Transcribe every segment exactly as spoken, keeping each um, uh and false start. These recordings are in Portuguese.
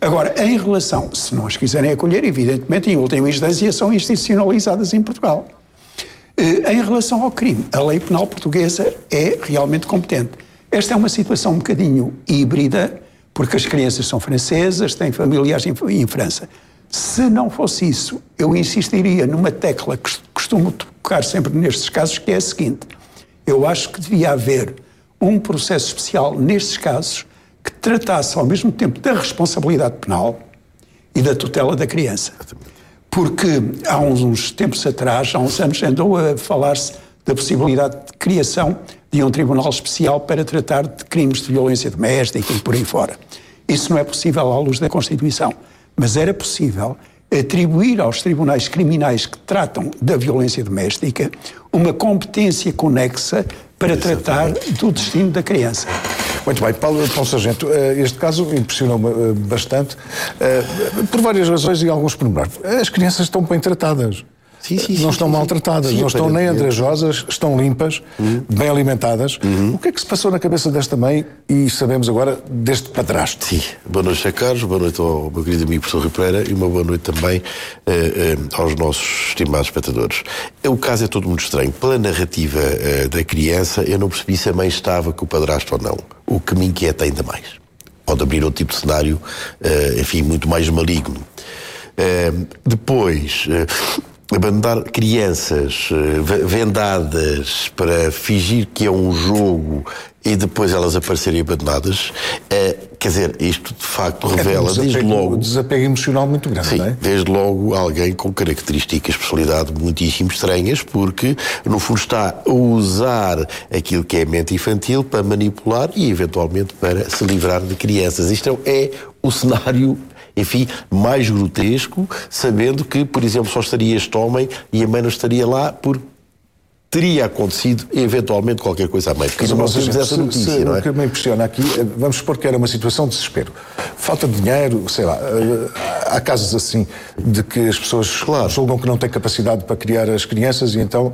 Agora, em relação, se não as quiserem acolher, evidentemente, em última instância, são institucionalizadas em Portugal. Em relação ao crime, a lei penal portuguesa é realmente competente. Esta é uma situação um bocadinho híbrida, porque as crianças são francesas, têm familiares em, em França. Se não fosse isso, eu insistiria numa tecla que costumo tocar sempre nestes casos, que é a seguinte: eu acho que devia haver um processo especial nestes casos que tratasse ao mesmo tempo da responsabilidade penal e da tutela da criança. Porque há uns, uns tempos atrás, há uns anos, andou a falar-se da possibilidade de criação de um tribunal especial para tratar de crimes de violência doméstica e por aí fora. Isso não é possível à luz da Constituição, mas era possível atribuir aos tribunais criminais que tratam da violência doméstica uma competência conexa para tratar do destino da criança. Muito bem, Paulo, Paulo Sargento, este caso impressionou-me bastante, por várias razões e alguns pormenores. As crianças estão bem tratadas. Sim, sim, não sim, estão sim, maltratadas, sim, não estão nem andrajosas, estão limpas, uhum. bem alimentadas. Uhum. O que é que se passou na cabeça desta mãe e sabemos agora deste padrasto? Sim, boa noite, José Carlos, boa noite ao meu querido amigo professor Rui Pereira e uma boa noite também uh, uh, aos nossos estimados espectadores. O caso é todo muito estranho. Pela narrativa uh, da criança, eu não percebi se a mãe estava com o padrasto ou não, o que me inquieta ainda mais. Pode abrir outro tipo de cenário, uh, enfim, muito mais maligno. Uh, depois... Uh, abandonar crianças uh, vendadas para fingir que é um jogo e depois elas aparecerem abandonadas, uh, quer dizer, isto de facto revela, é um desapego, desde logo... um desapego emocional muito grande, sim, não é? desde logo alguém com características, personalidade muitíssimo estranhas, porque no fundo está a usar aquilo que é a mente infantil para manipular e eventualmente para se livrar de crianças. Isto é o cenário... enfim, mais grotesco, sabendo que, por exemplo, só estaria este homem e a mãe não estaria lá porque teria acontecido eventualmente qualquer coisa à mãe. Porque não temos essa notícia, não é? O que me impressiona aqui, vamos supor que era uma situação de desespero. Falta de dinheiro, sei lá, há casos assim de que as pessoas claro. julgam que não têm capacidade para criar as crianças e então...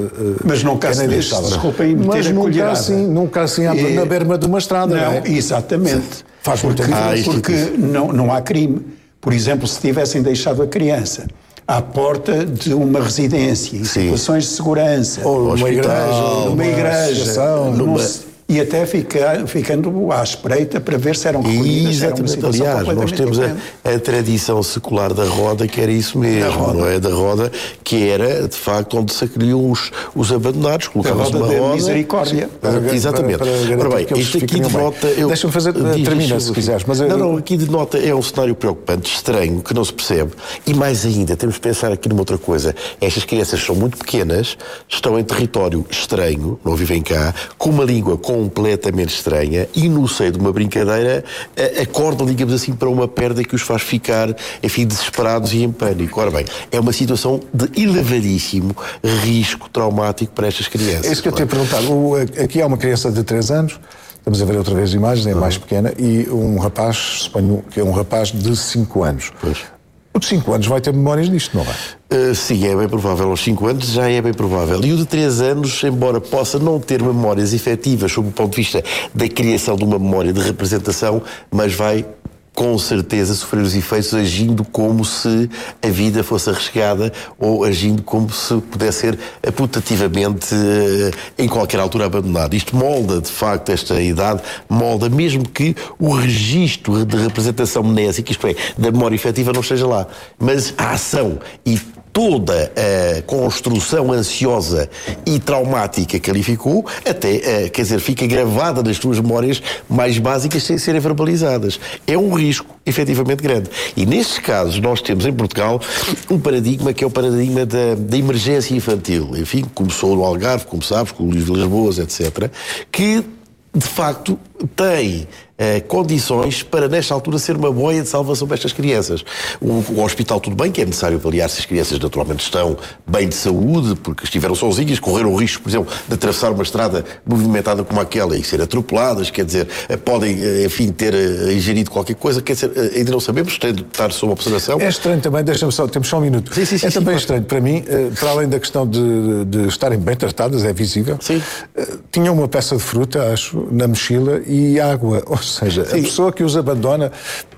Mas não caso destes, desculpem meter Mas a nunca assim, nunca assim e... na berma de uma estrada, não, não é? Exatamente. Faz muito porque, ah, porque não, não há crime. Por exemplo, se tivessem deixado a criança à porta de uma residência, em Sim. situações de segurança, ou numa igreja, numa igreja, numa... e até fica, ficando à espreita para ver se eram recolhidas. Exatamente. Aliás, nós temos a, a tradição secular da roda, que era isso mesmo, não é? Da roda, que era, de facto, onde se acolhiam os, os abandonados. Colocava-se uma roda. Misericórdia. Para, exatamente. Para, para Ora bem, isto aqui denota... Deixa-me fazer, termina se quiseres. Mas eu... Não, não, aqui denota, é um cenário preocupante, estranho, que não se percebe. E mais ainda, temos de pensar aqui numa outra coisa. Estas crianças são muito pequenas, estão em território estranho, não vivem cá, com uma língua com completamente estranha e no seio de uma brincadeira acordam, digamos assim, para uma perda que os faz ficar, enfim, desesperados e em pânico. Ora bem, é uma situação de elevadíssimo risco traumático para estas crianças. É isso que eu te ia perguntar. O, aqui há uma criança de três anos, estamos a ver outra vez imagens, é mais pequena, e um rapaz, suponho que é um rapaz de cinco anos. Pois. O de cinco anos vai ter memórias disto, não vai? Uh, sim, é bem provável. Aos cinco anos já é bem provável. E o de três anos, embora possa não ter memórias efetivas sob o ponto de vista da criação de uma memória de representação, mas vai com certeza sofrer os efeitos agindo como se a vida fosse arriscada ou agindo como se pudesse ser putativamente em qualquer altura abandonado. Isto molda, de facto, esta idade, molda mesmo que o registro de representação mnésica, isto é, da memória efetiva não esteja lá, mas a ação e toda a construção ansiosa e traumática que ali ficou, até, quer dizer, fica gravada nas tuas memórias mais básicas sem serem verbalizadas. É um risco, efetivamente, grande. E nestes casos, nós temos em Portugal um paradigma que é o paradigma da, da emergência infantil. Enfim, começou no Algarve, como sabes, com o Luís Vilas Boas, etcétera, que, de facto, tem Uh, condições para, nesta altura, ser uma boia de salvação para estas crianças. O, o hospital, tudo bem, que é necessário avaliar se as crianças naturalmente estão bem de saúde, porque estiveram sozinhas, correram o risco, por exemplo, de atravessar uma estrada movimentada como aquela e ser atropeladas, quer dizer, uh, podem, uh, enfim, ter uh, ingerido qualquer coisa, quer dizer, uh, ainda não sabemos, tem de estar sob observação. É estranho também, deixa-me só, temos só um minuto. Sim, sim, sim, é sim, também sim, estranho para mim, uh, para além da questão de, de estarem bem tratadas, é visível, sim. Uh, tinha uma peça de fruta, acho, na mochila e água, ou seja, sim. a pessoa que os abandona